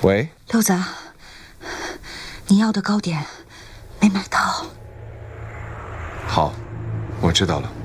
喂， 六子，你要的糕点没买到。 好，我知道了。